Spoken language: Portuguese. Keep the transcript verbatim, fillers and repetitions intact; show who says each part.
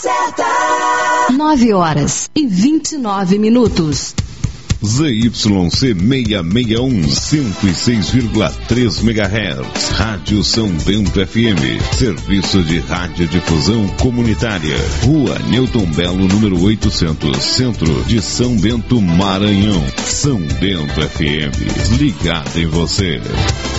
Speaker 1: certa. nove horas e vinte e nove minutos.
Speaker 2: Z Y C seiscentos e sessenta e um, cento e seis vírgula três megahertz, Rádio São Bento F M, serviço de radiodifusão comunitária, Rua Newton Belo, número oitocentos, Centro de São Bento, Maranhão. São Bento F M, ligado em você.